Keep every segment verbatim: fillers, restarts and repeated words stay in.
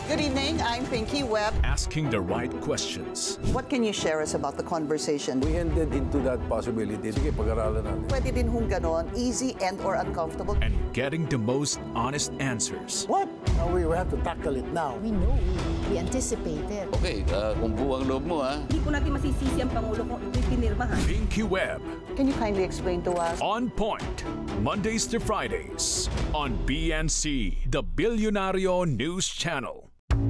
Good evening, I'm Pinky Webb. Asking the right questions. What can you share us about the conversation? We ended into that possibility. Sige, pag-aralan natin. Pwede din hong ganon, easy and or uncomfortable. And getting the most honest answers. What? Now we have to tackle it now. We know, we anticipate it. Okay, uh, kung buwang loob mo, ha? Hindi po natin masisisi ang Pangulo kung ito'y pinirmahan. Pinky Webb. Can you kindly explain to us? On Point. Mondays to Fridays. On B N C, the Bilyonaryo News Channel.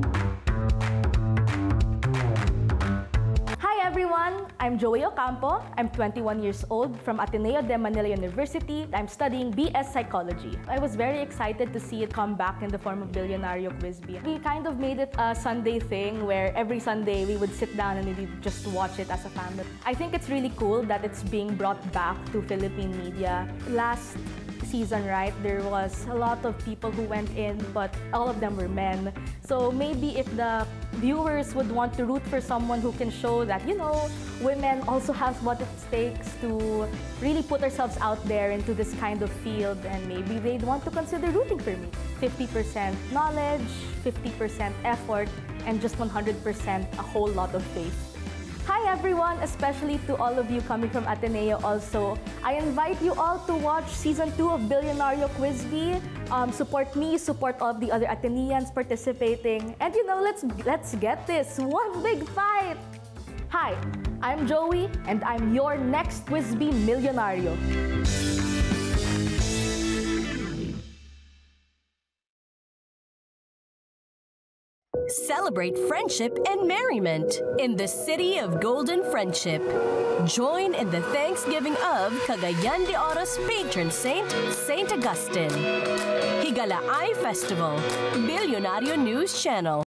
Hi everyone, I'm Joey Ocampo. I'm twenty-one years old from Ateneo de Manila University. I'm studying B S Psychology. I was very excited to see it come back in the form of Bilyonaryo Quizbee. We kind of made it a Sunday thing where every Sunday we would sit down and we would just watch it as a family. I think it's really cool that it's being brought back to Philippine media. Last season, right, there was a lot of people who went in, but all of them were men. So maybe if the viewers would want to root for someone who can show that, you know, women also have what it takes to really put ourselves out there into this kind of field, and maybe they'd want to consider rooting for me. fifty percent knowledge, fifty percent effort, and just one hundred percent a whole lot of faith. Hi everyone, especially to all of you coming from Ateneo also. I invite you all to watch season two of Bilyonaryo Quizbee. Um, support me, support all of the other Ateneans participating. And you know, let's, let's get this one big fight! Hi, I'm Joey, and I'm your next Quizbee Millionario. Celebrate friendship and merriment in the city of Golden Friendship. Join in the Thanksgiving of Cagayan de Oro's patron saint, Saint Augustine. Higala Eye Festival, Bilyonaryo News Channel.